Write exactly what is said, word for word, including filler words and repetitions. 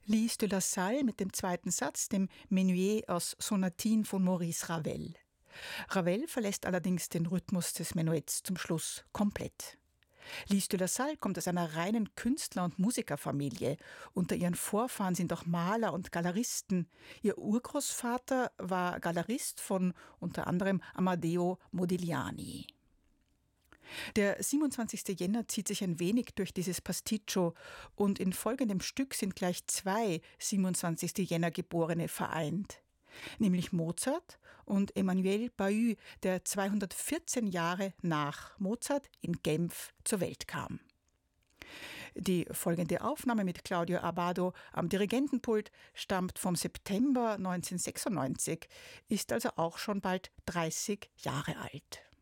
Lys de la Salle mit dem zweiten Satz, dem Menuet aus Sonatine von Maurice Ravel. Ravel verlässt allerdings den Rhythmus des Menuetts zum Schluss komplett. Lys de la Salle kommt aus einer reinen Künstler- und Musikerfamilie. Unter ihren Vorfahren sind auch Maler und Galeristen. Ihr Urgroßvater war Galerist von unter anderem Amadeo Modigliani. Der siebenundzwanzigste Jänner zieht sich ein wenig durch dieses Pasticcio und in folgendem Stück sind gleich zwei siebenundzwanzigste Jänner Geborene vereint. Nämlich Mozart und Emmanuel Bahut, der zweihundertvierzehn Jahre nach Mozart in Genf zur Welt kam. Die folgende Aufnahme mit Claudio Abbado am Dirigentenpult stammt vom September neunzehnhundertsechsundneunzig, ist also auch schon bald dreißig Jahre alt.